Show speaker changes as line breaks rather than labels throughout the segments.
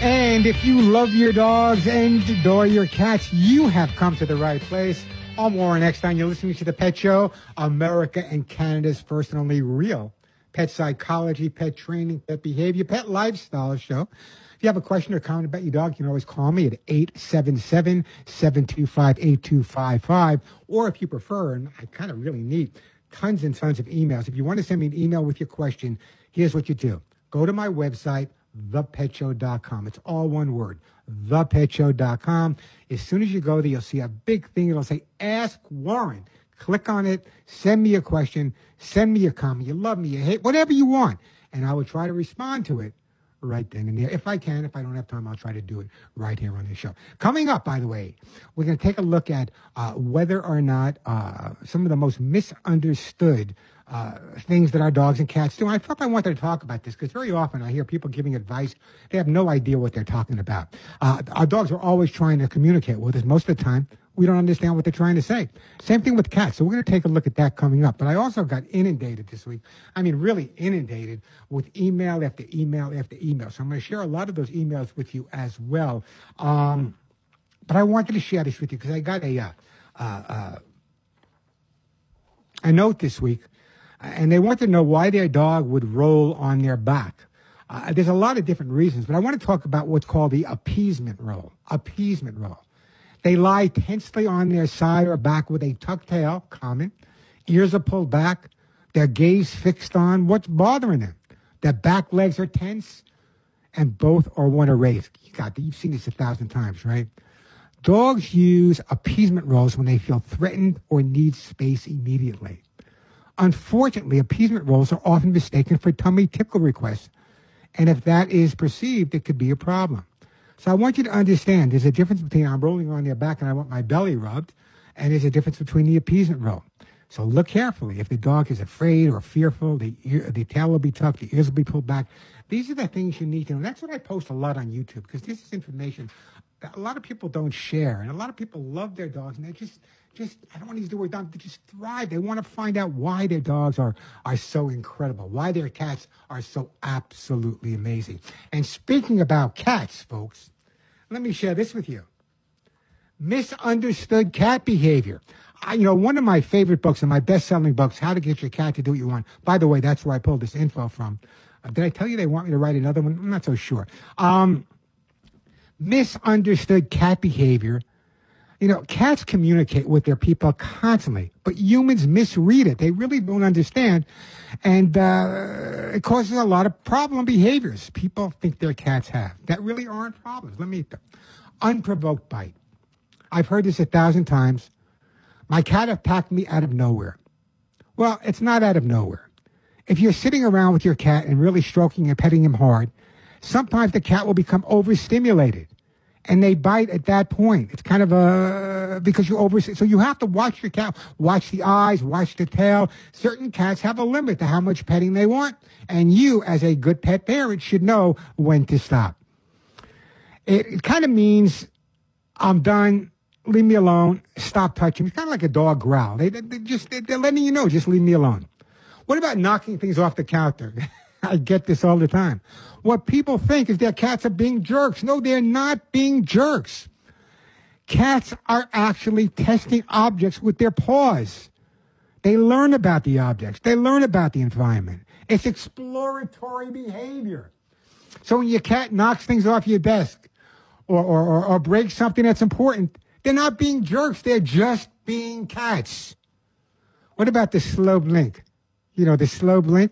And if you love your dogs and adore your cats, you have come to the right place. I'm Warren Eckstein. You're listening to The Pet Show, America and Canada's first and only real pet psychology, pet training, pet behavior, pet lifestyle show. If you have a question or comment about your dog, you can always call me at 877-725-8255. Or if you prefer, and I kind of really need tons and tons of emails. If you want to send me an email with your question, here's what you do. Go to my website, thepetshow.com. It's all one word, thepetshow.com. As soon as you go there, you'll see a big thing. It'll say, Ask Warren. Click on it. Send me a question. Send me a comment. You love me, you hate, whatever you want. And I will try to respond to it right then and there. If I can, if I don't have time, I'll try to do it right here on the show. Coming up, by the way, we're going to take a look at whether or not some of the most misunderstood things that our dogs and cats do. And I thought I wanted to talk about this because very often I hear people giving advice. They have no idea what they're talking about. Our dogs are always trying to communicate with us. Most of the time, we don't understand what they're trying to say. Same thing with cats. So we're going to take a look at that coming up. But I also got inundated this week. I mean, really inundated with email after email after email. So I'm going to share a lot of those emails with you as well. But I wanted to share this with you because I got a note this week. And they want to know why their dog would roll on their back. There's a lot of different reasons, but I want to talk about what's called the appeasement roll. Appeasement roll. They lie tensely on their side or back with a tucked tail, common. Ears are pulled back. Their gaze fixed on what's bothering them. Their back legs are tense, and both are one are raised. You've seen this 1,000 times, right? Dogs use appeasement rolls when they feel threatened or need space immediately. Unfortunately, appeasement rolls are often mistaken for tummy tickle requests. And if that is perceived, it could be a problem. So I want you to understand there's a difference between I'm rolling on their back and I want my belly rubbed, and there's a difference between the appeasement roll. So look carefully. If the dog is afraid or fearful, the tail will be tucked, the ears will be pulled back. These are the things you need to know. That's what I post a lot on YouTube because this is information that a lot of people don't share. And a lot of people love their dogs, and they just I don't want to use the word dumb, they just thrive. They want to find out why their dogs are so incredible, why their cats are so absolutely amazing. And speaking about cats, folks, let me share this with you. Misunderstood cat behavior. One of my favorite books and my best-selling books, How to Get Your Cat to Do What You Want. By the way, that's where I pulled this info from. Did I tell you they want me to write another one? I'm not so sure. Misunderstood cat behavior. Cats communicate with their people constantly, but humans misread it. They really don't understand, and it causes a lot of problem behaviors people think their cats have that really aren't problems. Let me unprovoked bite. I've heard this 1,000 times. My cat attacked me out of nowhere. Well, it's not out of nowhere. If you're sitting around with your cat and really stroking and petting him hard, sometimes the cat will become overstimulated. And they bite at that point. It's kind of because so you have to watch your cat, watch the eyes, watch the tail. Certain cats have a limit to how much petting they want. And you, as a good pet parent, should know when to stop. It kind of means, I'm done, leave me alone, stop touching. It's kind of like a dog growl. They're letting you know, just leave me alone. What about knocking things off the counter? I get this all the time. What people think is their cats are being jerks. No, they're not being jerks. Cats are actually testing objects with their paws. They learn about the objects. They learn about the environment. It's exploratory behavior. So when your cat knocks things off your desk or breaks something that's important, they're not being jerks. They're just being cats. What about the slow blink? The slow blink?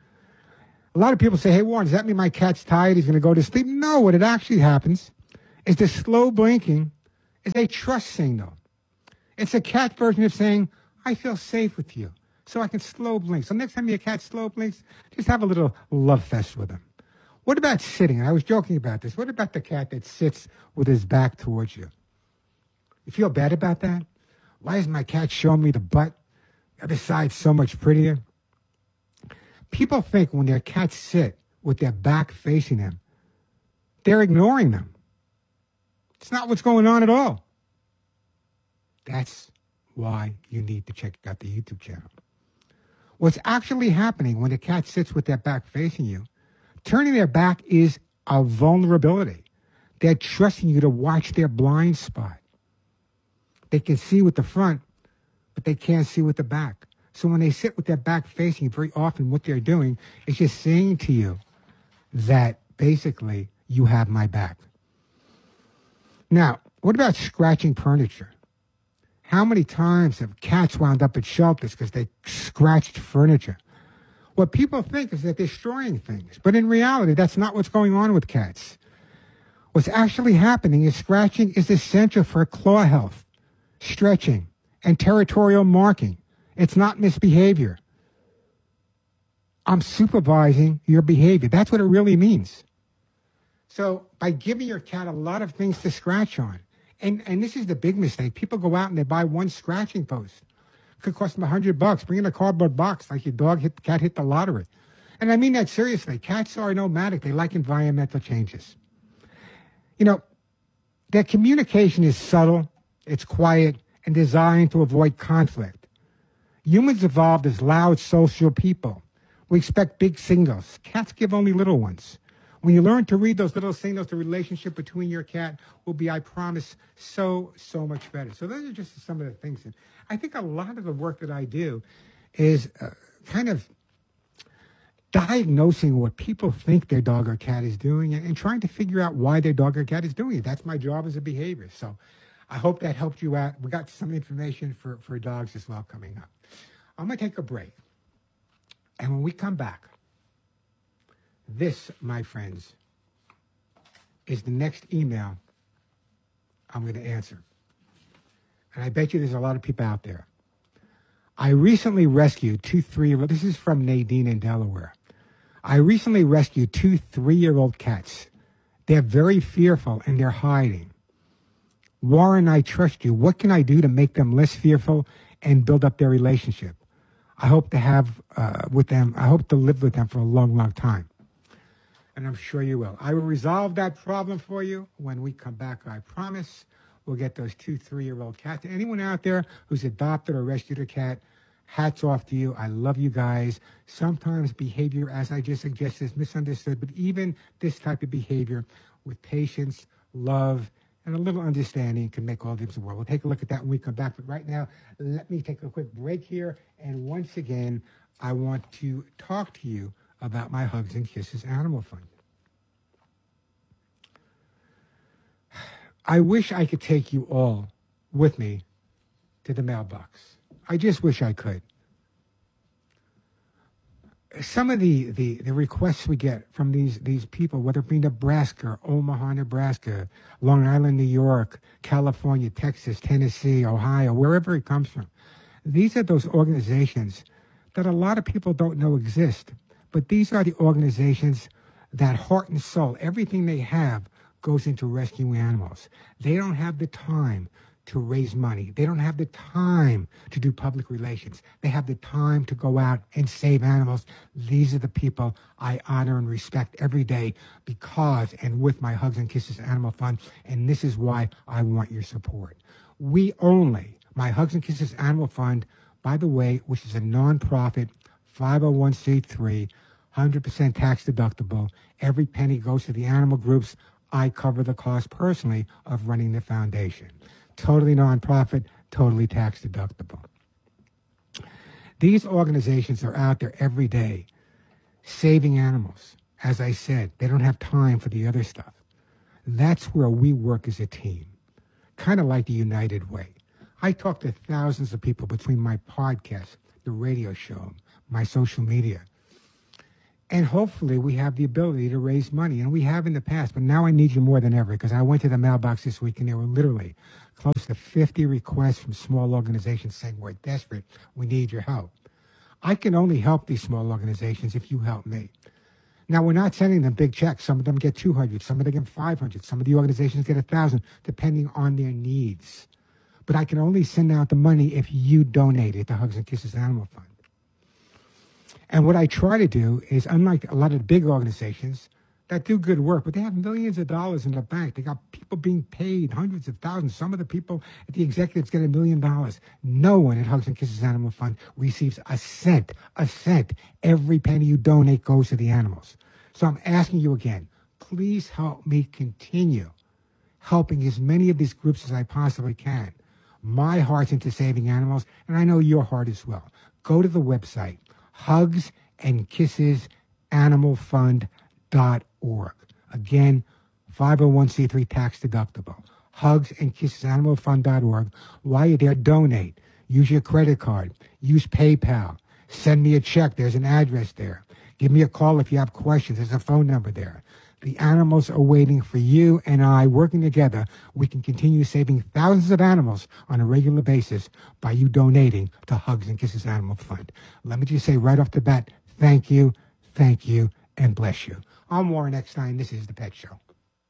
A lot of people say, hey, Warren, does that mean my cat's tired? He's going to go to sleep? No, what it actually happens is the slow blinking is a trust signal. It's a cat version of saying, I feel safe with you, so I can slow blink. So next time your cat slow blinks, just have a little love fest with him. What about sitting? I was joking about this. What about the cat that sits with his back towards you? You feel bad about that? Why is my cat showing me the butt? The other side's so much prettier. People think when their cats sit with their back facing them, they're ignoring them. It's not what's going on at all. That's why you need to check out the YouTube channel. What's actually happening when a cat sits with their back facing you, turning their back is a vulnerability. They're trusting you to watch their blind spot. They can see with the front, but they can't see with the back. So when they sit with their back facing you, very often what they're doing is just saying to you that basically you have my back. Now, what about scratching furniture? How many times have cats wound up at shelters because they scratched furniture? What people think is that they're destroying things, but in reality, that's not what's going on with cats. What's actually happening is scratching is essential for claw health, stretching, and territorial marking. It's not misbehavior. I'm supervising your behavior. That's what it really means. So by giving your cat a lot of things to scratch on, and this is the big mistake. People go out and they buy one scratching post. It could cost them $100. Bring in a cardboard box like your cat hit the lottery. And I mean that seriously. Cats are nomadic. They like environmental changes. You know, their communication is subtle, it's quiet, and designed to avoid conflict. Humans evolved as loud social people. We expect big signals. Cats give only little ones. When you learn to read those little signals, the relationship between your cat will be, I promise, so much better. So those are just some of the things. That I think a lot of the work that I do is kind of diagnosing what people think their dog or cat is doing and trying to figure out why their dog or cat is doing it. That's my job as a behaviorist. So I hope that helped you out. We got some information for dogs as well coming up. I'm going to take a break. And when we come back, this, my friends, is the next email I'm going to answer. And I bet you there's a lot of people out there. I recently rescued this is from Nadine in Delaware. I recently rescued 2 3-year-old cats. They're very fearful and they're hiding. Warren, I trust you. What can I do to make them less fearful and build up their relationship? I hope to have with them. I hope to live with them for a long time. And I'm sure you will. I will resolve that problem for you when we come back. I promise we'll get those 2 3-year-old cats. Anyone out there who's adopted or rescued a cat, hats off to you. I love you guys. Sometimes behavior, as I just suggested, is misunderstood. But even this type of behavior with patience, love, and a little understanding can make all the difference in the world. We'll take a look at that when we come back. But right now, let me take a quick break here. And once again, I want to talk to you about my Hugs and Kisses Animal Fund. I wish I could take you all with me to the mailbox. I just wish I could. Some of the requests we get from these people, whether it be Nebraska, Omaha, Nebraska, Long Island, New York, California, Texas, Tennessee, Ohio, wherever it comes from, these are those organizations that a lot of people don't know exist. But these are the organizations that heart and soul, everything they have goes into rescuing animals. They don't have the time to raise money. They don't have the time to do public relations. They have the time to go out and save animals. These are the people I honor and respect every day because and with my Hugs and Kisses Animal Fund. And this is why I want your support. My Hugs and Kisses Animal Fund, by the way, which is a nonprofit, 501c3, 100% tax deductible. Every penny goes to the animal groups. I cover the cost personally of running the foundation. Totally nonprofit, totally tax deductible. These organizations are out there every day saving animals. As I said, they don't have time for the other stuff. That's where we work as a team, kind of like the United Way. I talk to thousands of people between my podcast, the radio show, my social media. And hopefully we have the ability to raise money. And we have in the past, but now I need you more than ever because I went to the mailbox this week and there were literally close to 50 requests from small organizations saying, we're desperate, we need your help. I can only help these small organizations if you help me. Now, we're not sending them big checks. Some of them get 200, some of them get 500, some of the organizations get 1,000, depending on their needs. But I can only send out the money if you donate it to Hugs and Kisses Animal Fund. And what I try to do is, unlike a lot of the big organizations that do good work, but they have millions of dollars in the bank. They got people being paid hundreds of thousands. Some of the people at the executives get $1 million. No one at Hugs and Kisses Animal Fund receives a cent. Every penny you donate goes to the animals. So I'm asking you again, please help me continue helping as many of these groups as I possibly can. My heart's into saving animals, and I know your heart as well. Go to the website, hugsandkissesanimalfund.org. Again, 501c3 tax deductible. Hugsandkissesanimalfund.org. While you're there, donate. Use your credit card. Use PayPal. Send me a check. There's an address there. Give me a call if you have questions. There's a phone number there. The animals are waiting for you and I. Working together, we can continue saving thousands of animals on a regular basis by you donating to Hugs and Kisses Animal Fund. Let me just say right off the bat, thank you, and bless you. I'm Warren Eckstein. This is The Pet Show.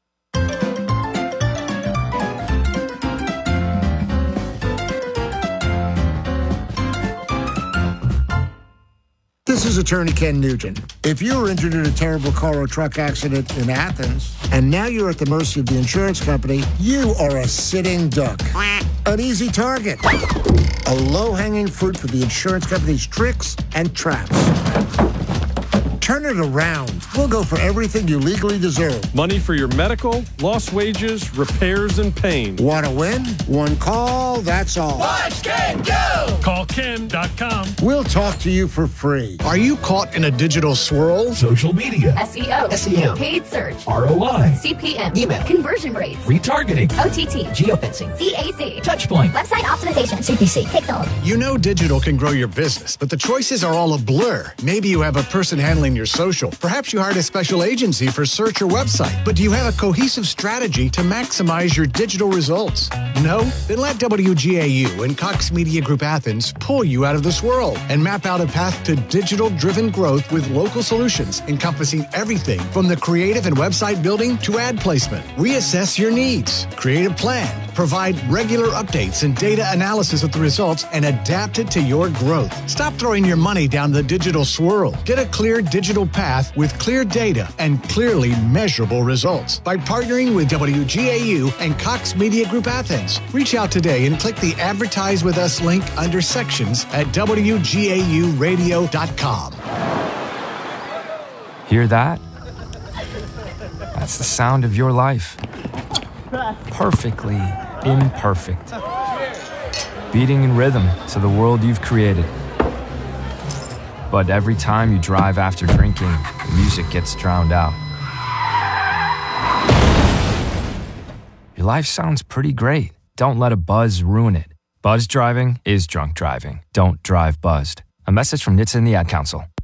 This is attorney Ken Nugent. If you were injured in a terrible car or truck accident in Athens, and now you're at the mercy of the insurance company, you are a sitting duck. An easy target. A low-hanging fruit for the insurance company's tricks and traps. Turn it around. We'll go for everything you legally deserve.
Money for your medical, lost wages, repairs, and pain.
Want to win? One call, that's all.
Watch Ken go!
Call Ken.com.
We'll talk to you for free.
Are you caught in a digital swirl?
Social media.
SEO.
SEM.
Paid search.
ROI.
CPM.
Email.
Conversion rates.
Retargeting.
OTT.
Geofencing.
CAC.
Touchpoint.
Website optimization. CPC. Pixels.
You know digital can grow your business, but the choices are all a blur. Maybe you have a person handling your social. Perhaps you hired a special agency for search or website. But do you have a cohesive strategy to maximize your digital results? No? Then let WGAU and Cox Media Group Athens pull you out of the swirl and map out a path to digital-driven growth with local solutions encompassing everything from the creative and website building to ad placement. Reassess your needs, create a plan, provide regular updates and data analysis of the results, and adapt it to your growth. Stop throwing your money down the digital swirl. Get a clear digital path with clear data and clearly measurable results by partnering with WGAU and Cox Media Group Athens. Reach out today and click the Advertise With Us link under sections at WGAUradio.com.
Hear that? That's the sound of your life. Perfectly imperfect. Beating in rhythm to the world you've created. But every time you drive after drinking, the music gets drowned out. Your life sounds pretty great. Don't let a buzz ruin it. Buzz driving is drunk driving. Don't drive buzzed. A message from NHTSA and the Ad Council.